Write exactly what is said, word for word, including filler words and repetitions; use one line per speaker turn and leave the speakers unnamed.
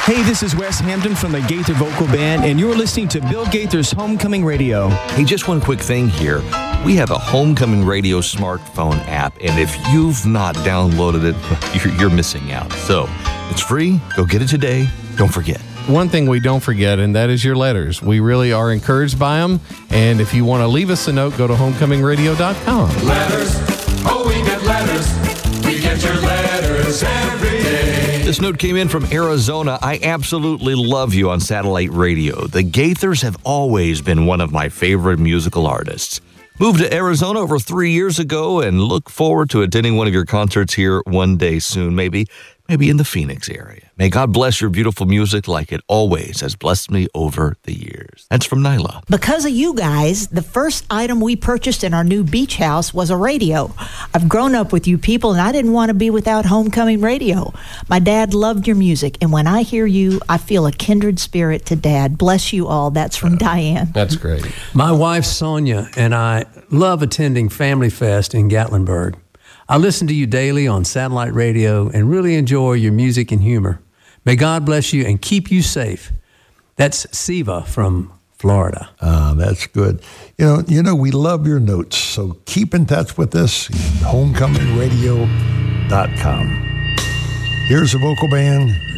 Hey, this is Wes Hampton from the Gaither Vocal Band, and you're listening to Bill Gaither's Homecoming Radio.
Hey, just one quick thing here. We have a Homecoming Radio smartphone app, and if you've not downloaded it, you're, you're missing out. So, it's free. Go get it today. Don't forget.
One thing we don't forget, and that is your letters. We really are encouraged by them, and if you want to leave us a note, go to homecoming radio dot com.
Letters, oh, we get letters. We get your letters every day.
This note came in from Arizona. I absolutely love you on satellite radio. The Gaithers have always been one of my favorite musical artists. Moved to Arizona over three years ago and look forward to attending one of your concerts here one day soon, maybe, maybe in the Phoenix area. May God bless your beautiful music like it always has blessed me over the years. That's from Nyla.
Because of you guys, the first item we purchased in our new beach house was a radio. I've grown up with you people, and I didn't want to be without Homecoming Radio. My dad loved your music, and when I hear you, I feel a kindred spirit to Dad. Bless you all. That's from uh, Diane.
That's great.
My wife, Sonia, and I love attending Family Fest in Gatlinburg. I listen to you daily on satellite radio and really enjoy your music and humor. May God bless you and keep you safe. That's Siva from Florida.
Ah, that's good. You know, you know, we love your notes, so keep in touch with us at homecoming radio dot com. Here's the vocal band,